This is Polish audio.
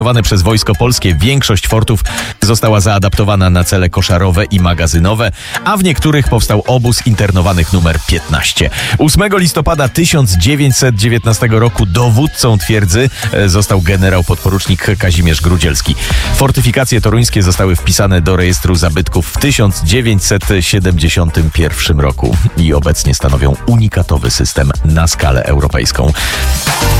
Przez Wojsko Polskie większość fortów została zaadaptowana na cele koszarowe i magazynowe, a w niektórych powstał obóz internowanych numer 15. 8 listopada 1919 roku dowódcą twierdzy został generał podporucznik Kazimierz Grudzielski. Fortyfikacje toruńskie zostały wpisane do rejestru zabytków w 1971 roku i obecnie stanowią unikatowy system na skalę europejską.